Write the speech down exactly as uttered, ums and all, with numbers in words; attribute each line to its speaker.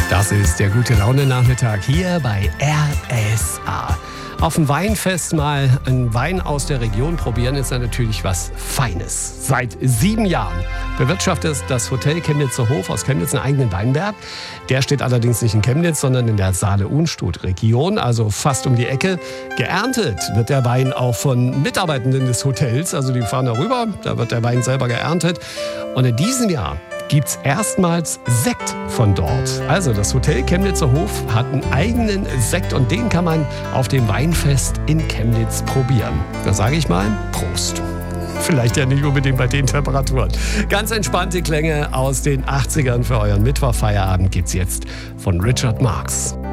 Speaker 1: Das ist der Gute-Laune-Nachmittag hier bei R S A. Auf dem Weinfest mal einen Wein aus der Region probieren, ist ja natürlich was Feines. Seit sieben Jahren bewirtschaftet das Hotel Chemnitzer Hof aus Chemnitz einen eigenen Weinberg. Der steht allerdings nicht in Chemnitz, sondern in der Saale-Unstrut-Region, also fast um die Ecke. Geerntet wird der Wein auch von Mitarbeitenden des Hotels, also die fahren da rüber, da wird der Wein selber geerntet. Und in diesem Jahr gibt es erstmals Sekt von dort. Also das Hotel Chemnitzer Hof hat einen eigenen Sekt und den kann man auf dem Weinfest in Chemnitz probieren. Da sage ich mal Prost. Vielleicht ja nicht unbedingt bei den Temperaturen. Ganz entspannte Klänge aus den achtzigern für euren Mittwochfeierabend gibt's jetzt von Richard Marx.